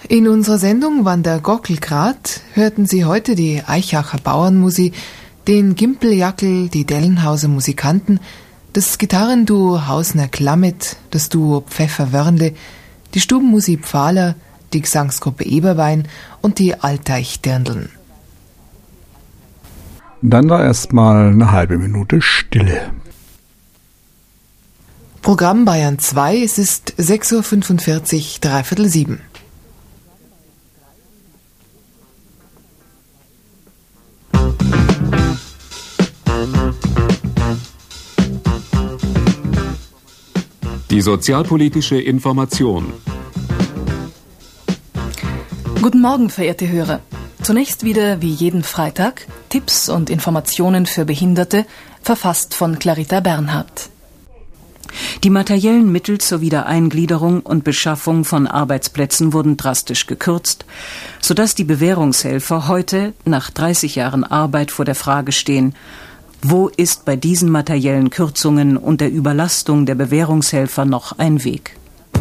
In unserer Sendung Wandergockelgrad hörten Sie heute die Aichacher Bauernmusi, den Gimpeljackl, die Dellenhauser Musikanten, das Gitarrenduo Hausner Klammet, das Duo Pfeffer-Wörnle, die Stubenmusi Pfahler, die Gesangsgruppe Eberwein und die Alteich-Dirndln. Dann war erstmal eine halbe Minute Stille. Programm Bayern 2, es ist 6.45 Uhr, 6:45. Die sozialpolitische Information. Guten Morgen, verehrte Hörer. Zunächst wieder, wie jeden Freitag, Tipps und Informationen für Behinderte, verfasst von Clarita Bernhardt. Die materiellen Mittel zur Wiedereingliederung und Beschaffung von Arbeitsplätzen wurden drastisch gekürzt, sodass die Bewährungshelfer heute, nach 30 Jahren Arbeit, vor der Frage stehen: Wo ist bei diesen materiellen Kürzungen und der Überlastung der Bewährungshelfer noch ein Weg?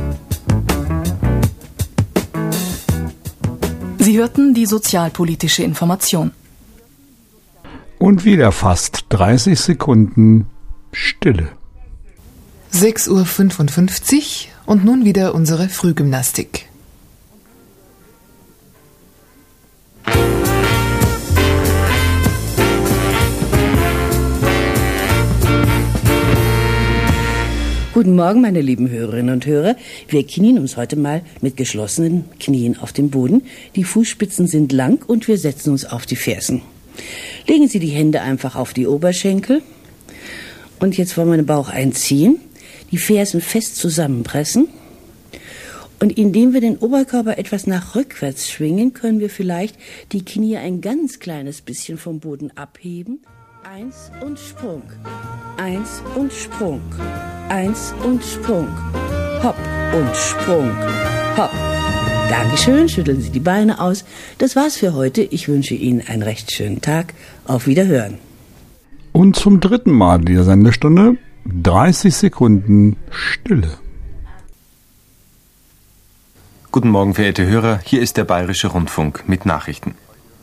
Sie hörten die sozialpolitische Information. Und wieder fast 30 Sekunden Stille. 6.55 Uhr und nun wieder unsere Frühgymnastik. Guten Morgen, meine lieben Hörerinnen und Hörer. Wir knien uns heute mal mit geschlossenen Knien auf den Boden. Die Fußspitzen sind lang und wir setzen uns auf die Fersen. Legen Sie die Hände einfach auf die Oberschenkel. Und jetzt wollen wir den Bauch einziehen, die Fersen fest zusammenpressen. Und indem wir den Oberkörper etwas nach rückwärts schwingen, können wir vielleicht die Knie ein ganz kleines bisschen vom Boden abheben. 1 und Sprung, 1 und Sprung, 1 und Sprung, hopp und Sprung, hopp. Dankeschön, schütteln Sie die Beine aus. Das war's für heute. Ich wünsche Ihnen einen recht schönen Tag. Auf Wiederhören. Und zum dritten Mal dieser Sendestunde 30 Sekunden Stille. Guten Morgen, verehrte Hörer. Hier ist der Bayerische Rundfunk mit Nachrichten.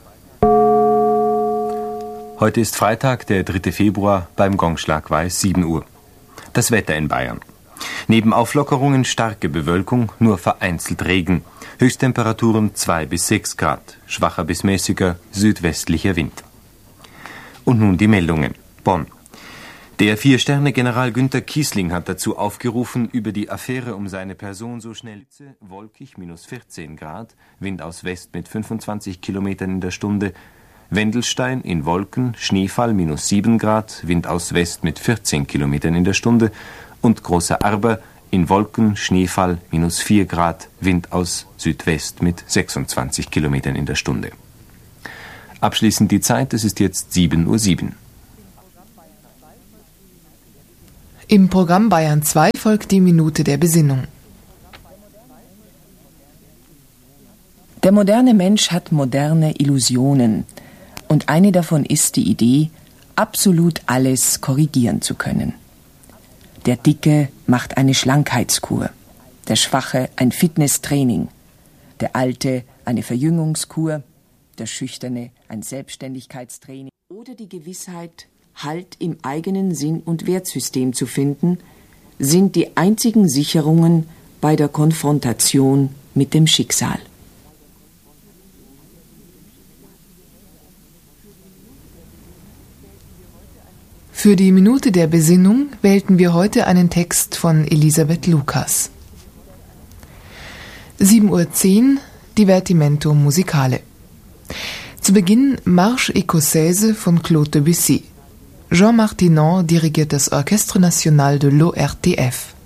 Heute ist Freitag, der 3. Februar, beim Gongschlag war es 7 Uhr. Das Wetter in Bayern. Neben Auflockerungen starke Bewölkung, nur vereinzelt Regen. Höchsttemperaturen 2 bis 6 Grad, schwacher bis mäßiger südwestlicher Wind. Und nun die Meldungen. Bonn. Der 4-Sterne-General Günter Kiesling hat dazu aufgerufen, über die Affäre um seine Person so schnell wolkig minus 14 Grad, Wind aus West mit 25 Kilometern in der Stunde, Wendelstein in Wolken, Schneefall minus 7 Grad, Wind aus West mit 14 Kilometern in der Stunde und Großer Arber in Wolken, Schneefall minus 4 Grad, Wind aus Südwest mit 26 Kilometern in der Stunde. Abschließend die Zeit, es ist jetzt 7:07 Uhr. Im Programm Bayern 2 folgt die Minute der Besinnung. Der moderne Mensch hat moderne Illusionen. Und eine davon ist die Idee, absolut alles korrigieren zu können. Der Dicke macht eine Schlankheitskur, der Schwache ein Fitnesstraining, der Alte eine Verjüngungskur, der Schüchterne ein Selbstständigkeitstraining. Oder die Gewissheit, Halt im eigenen Sinn- und Wertsystem zu finden, sind die einzigen Sicherungen bei der Konfrontation mit dem Schicksal. Für die Minute der Besinnung wählten wir heute einen Text von Elisabeth Lukas. 7:10 Uhr, Divertimento Musicale. Zu Beginn Marche écossaise von Claude Debussy. Jean Martinon dirigiert das Orchestre National de l'ORTF.